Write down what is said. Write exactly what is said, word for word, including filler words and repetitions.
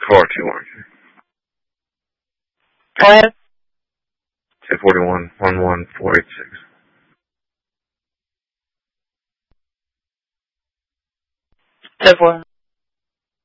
four two one. Go ahead. Say forty-one one one four eight six. Ten four.